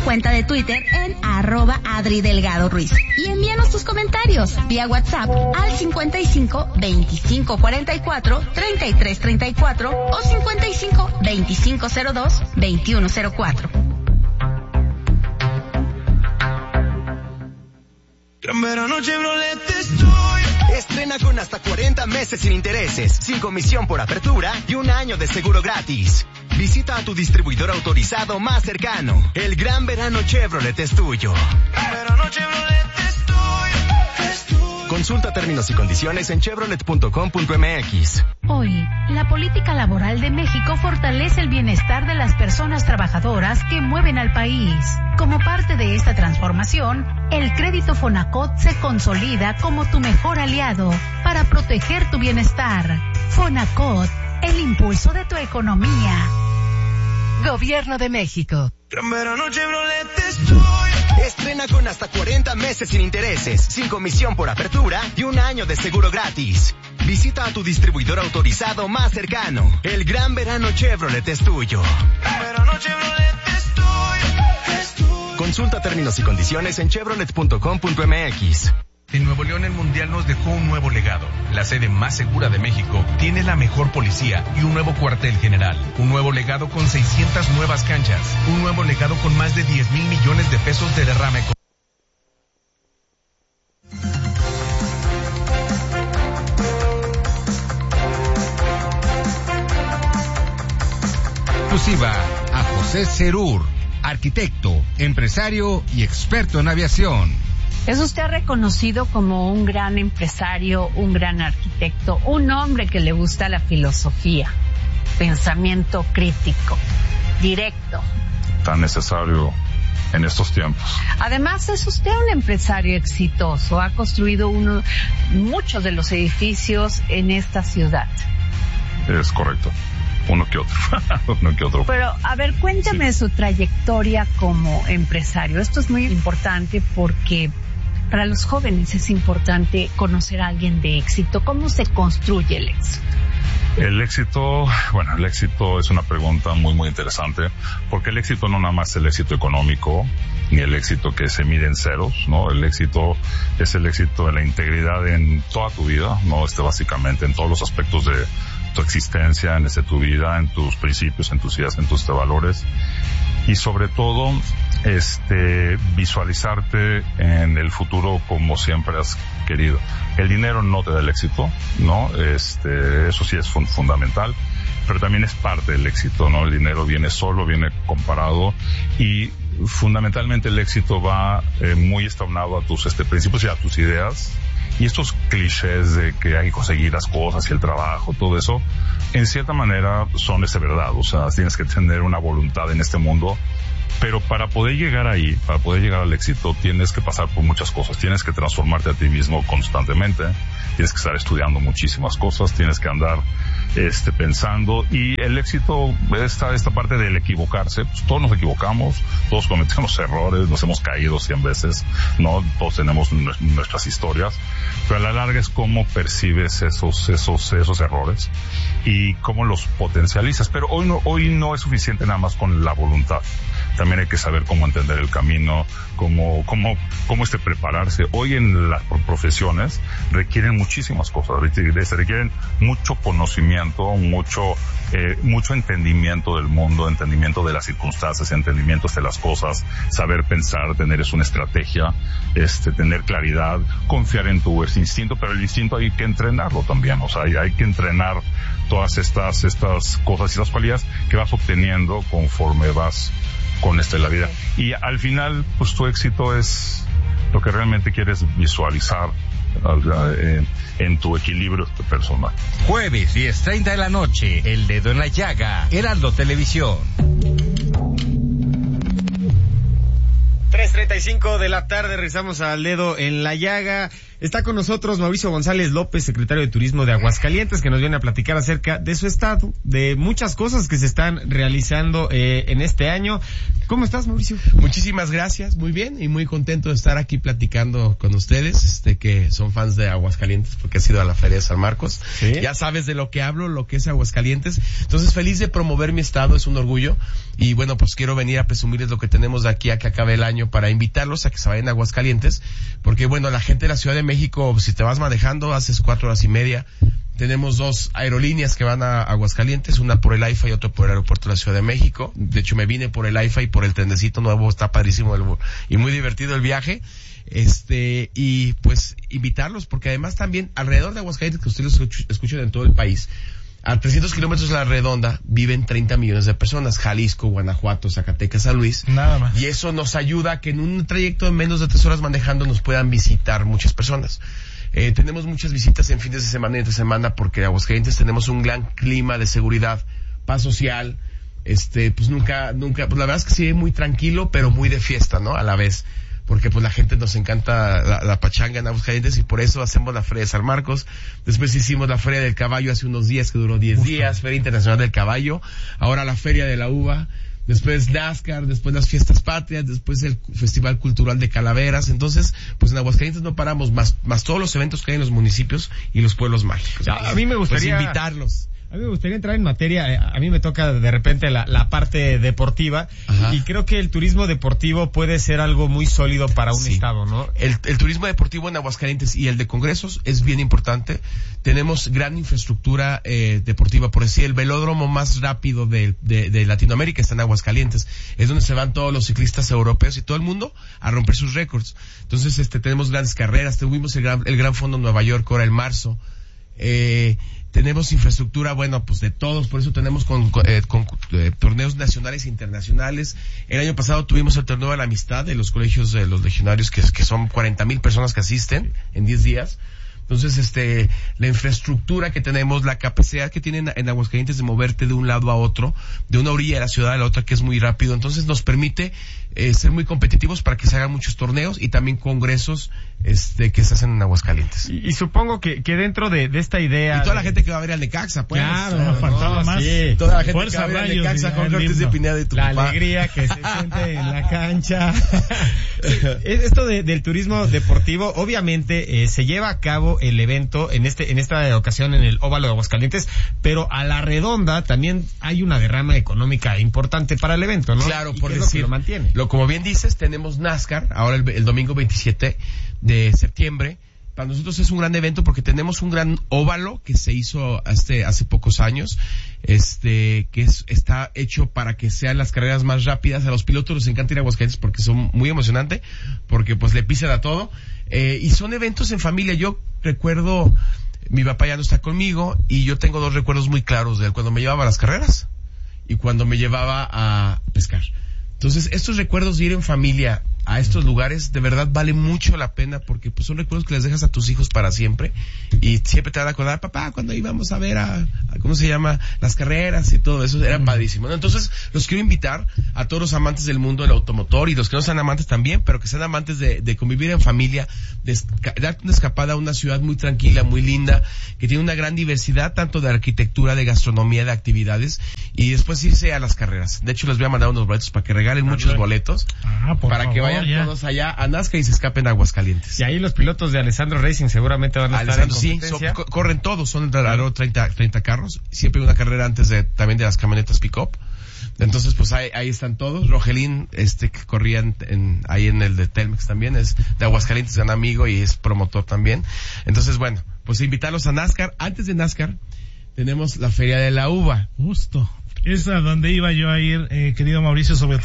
cuenta de Twitter en @AdriDelgadoRuiz. Y envíanos tus comentarios vía WhatsApp al 55 25 44 33 34 o 55 25 02 21 04. Gran verano Chevrolet estoy. Estrena con hasta 40 meses sin intereses, sin comisión por apertura y un año de seguro gratis. Visita a tu distribuidor autorizado más cercano. El Gran Verano Chevrolet es tuyo. Gran verano Chevrolet estoy. Consulta términos y condiciones en chevrolet.com.mx. Hoy, la política laboral de México fortalece el bienestar de las personas trabajadoras que mueven al país. Como parte de esta transformación, el crédito Fonacot se consolida como tu mejor aliado para proteger tu bienestar. Fonacot, el impulso de tu economía. Gobierno de México. Gran verano Chevrolet estoy. Estrena con hasta 40 meses sin intereses, sin comisión por apertura y un año de seguro gratis. Visita a tu distribuidor autorizado más cercano. El Gran Verano Chevrolet es tuyo. Gran verano Chevrolet estoy. Consulta términos y condiciones en chevrolet.com.mx. En Nuevo León el Mundial nos dejó un nuevo legado. La sede más segura de México tiene la mejor policía y un nuevo cuartel general. Un nuevo legado con 600 nuevas canchas. Un nuevo legado con más de 10,000 millones de pesos de derrame. Exclusiva a José Cerur, arquitecto, empresario y experto en aviación. ¿Es usted reconocido como un gran empresario, un gran arquitecto, un hombre que le gusta la filosofía, pensamiento crítico, directo? Tan necesario en estos tiempos. Además, es usted un empresario exitoso, ha construido muchos de los edificios en esta ciudad. Es correcto. Uno que otro. Pero, a ver, cuéntame su trayectoria como empresario. Esto es muy importante porque para los jóvenes es importante conocer a alguien de éxito. ¿Cómo se construye el éxito? El éxito es una pregunta muy, muy interesante, porque el éxito no nada más es el éxito económico, ni el éxito que se mide en ceros, ¿no? El éxito es el éxito de la integridad en toda tu vida, ¿no? Básicamente en todos los aspectos de tu existencia, en tu vida, en tus principios, en tus ideas, en tus valores. Y sobre todo, visualizarte en el futuro como siempre has querido. El dinero no te da el éxito, ¿no? Eso sí es fundamental, pero también es parte del éxito, ¿no? El dinero viene solo, viene comparado, y fundamentalmente el éxito va muy establado a tus principios y a tus ideas. Y estos clichés de que hay que conseguir las cosas y el trabajo, todo eso, en cierta manera son verdad. O sea, tienes que tener una voluntad en este mundo. Pero para poder llegar ahí, para poder llegar al éxito, tienes que pasar por muchas cosas. Tienes que transformarte a ti mismo constantemente. Tienes que estar estudiando muchísimas cosas. Tienes que andar pensando. Y el éxito, esta parte del equivocarse, pues todos nos equivocamos, todos cometemos errores, nos hemos caído 100 veces, ¿no? Todos tenemos nuestras historias. Pero a la larga es cómo percibes esos errores y cómo los potencializas. Pero hoy no es suficiente nada más con la voluntad. También hay que saber cómo entender el camino, cómo prepararse. Hoy en las profesiones requieren muchísimas cosas, requieren mucho conocimiento, mucho entendimiento del mundo, entendimiento de las circunstancias, entendimiento de las cosas, saber pensar, tener una estrategia, tener claridad, confiar en tu instinto, pero el instinto hay que entrenarlo también. O sea, hay que entrenar todas estas cosas y las cualidades que vas obteniendo conforme vas con la vida. Y al final, pues tu éxito es lo que realmente quieres visualizar en tu equilibrio personal. Jueves 10:30 de la noche, El Dedo en la Llaga, Heraldo Televisión. 3:35 de la tarde, regresamos al Dedo en la Llaga. Está con nosotros Mauricio González López, secretario de Turismo de Aguascalientes, que nos viene a platicar acerca de su estado, de muchas cosas que se están realizando en este año. ¿Cómo estás, Mauricio? Muchísimas gracias, muy bien y muy contento de estar aquí platicando con ustedes, que son fans de Aguascalientes porque has ido a la Feria de San Marcos. ¿Sí? Ya sabes de lo que hablo, lo que es Aguascalientes. Entonces, feliz de promover mi estado, es un orgullo. Y bueno, pues quiero venir a presumirles lo que tenemos de aquí a que acabe el año para invitarlos a que se vayan a Aguascalientes, porque bueno, la gente de la Ciudad de México, si te vas manejando, haces 4 horas y media. Tenemos 2 aerolíneas que van a Aguascalientes, una por el AIFA y otra por el aeropuerto de la Ciudad de México. De hecho, me vine por el AIFA y por el trenecito nuevo, está padrísimo y muy divertido el viaje. Y pues invitarlos, porque además también alrededor de Aguascalientes, que ustedes escuchan en todo el país, a 300 kilómetros de la redonda viven 30 millones de personas. Jalisco, Guanajuato, Zacatecas, San Luis. Nada más. Y eso nos ayuda a que en un trayecto de menos de 3 horas manejando nos puedan visitar muchas personas. Tenemos muchas visitas en fines de semana y entre semana porque en Aguascalientes tenemos un gran clima de seguridad, paz social. Pues nunca, pues la verdad es que sí, muy tranquilo, pero muy de fiesta, ¿no? A la vez. Porque pues la gente nos encanta la pachanga en Aguascalientes y por eso hacemos la Feria de San Marcos. Después hicimos la Feria del Caballo hace unos días que duró 10 días, Feria Internacional del Caballo, ahora la Feria de la Uva, después NASCAR, después las Fiestas Patrias, después el Festival Cultural de Calaveras. Entonces, pues en Aguascalientes no paramos, más todos los eventos que hay en los municipios y los pueblos mágicos. A mí me gustaría pues invitarlos. A mí me gustaría entrar en materia. A mí me toca de repente la parte deportiva. Ajá. Y creo que el turismo deportivo puede ser algo muy sólido para un estado, ¿no? El turismo deportivo en Aguascalientes y el de congresos es bien importante. Tenemos gran infraestructura deportiva, por decir, el velódromo más rápido de Latinoamérica está en Aguascalientes. Es donde se van todos los ciclistas europeos y todo el mundo a romper sus récords. Entonces, tenemos grandes carreras. Tuvimos el Gran Fondo Nueva York ahora en marzo. Tenemos infraestructura, bueno, pues de todos, por eso tenemos con torneos nacionales e internacionales. El año pasado tuvimos el torneo de la amistad de los colegios de los legionarios, que son 40,000 personas que asisten en 10 días. Entonces, la infraestructura que tenemos, la capacidad que tienen en Aguascalientes de moverte de un lado a otro, de una orilla de la ciudad a la otra, que es muy rápido, entonces nos permite ser muy competitivos para que se hagan muchos torneos y también congresos que se hacen en Aguascalientes. Y supongo que dentro de esta idea... Y toda la gente que va a ver al Necaxa, pues. Claro, no faltaba más. Sí. Toda la gente Fuerza, que va a ver al Necaxa, Jorge Ortiz de Pineda y tu la papá. Alegría que se siente en la cancha. Esto del turismo deportivo, obviamente, se lleva a cabo el evento en esta ocasión en el Óvalo de Aguascalientes, pero a la redonda también hay una derrama económica importante para el evento, ¿no? Claro, por decir, lo que lo mantiene. Como bien dices, tenemos NASCAR, ahora el domingo 27 de septiembre. Para nosotros es un gran evento porque tenemos un gran óvalo que se hizo hace pocos años, que está hecho para que sean las carreras más rápidas. A los pilotos les encanta ir a Aguascalientes porque son muy emocionantes, porque pues le pisan a todo, y son eventos en familia. Yo recuerdo, mi papá ya no está conmigo y yo tengo 2 recuerdos muy claros de él, cuando me llevaba a las carreras y cuando me llevaba a pescar. Entonces, estos recuerdos de ir en familia a estos lugares, de verdad vale mucho la pena porque pues son recuerdos que les dejas a tus hijos para siempre y siempre te van a acordar, papá, cuando íbamos a ver ¿cómo se llama? Las carreras y todo eso, era padrísimo, ¿no? Entonces, los quiero invitar a todos los amantes del mundo del automotor y los que no sean amantes también, pero que sean amantes de convivir en familia, de darte una escapada a una ciudad muy tranquila, muy linda, que tiene una gran diversidad, tanto de arquitectura, de gastronomía, de actividades, y después irse a las carreras. De hecho, les voy a mandar unos boletos para que regalen muchos boletos, para favor, que vayan todos allá a NASCAR y se escapen a Aguascalientes. Y ahí los pilotos de Alessandro Racing seguramente van a estar en competencia. Sí, corren todos, son alrededor 30 carros. Siempre hay una carrera antes también de las camionetas pick-up. Entonces, pues ahí están todos. Rogelín, que corría ahí en el de Telmex también, es de Aguascalientes, gran amigo y es promotor también. Entonces, bueno, pues invitarlos a NASCAR. Antes de NASCAR, tenemos la Feria de la Uva. Justo. Es a donde iba yo a ir, querido Mauricio, sobre todo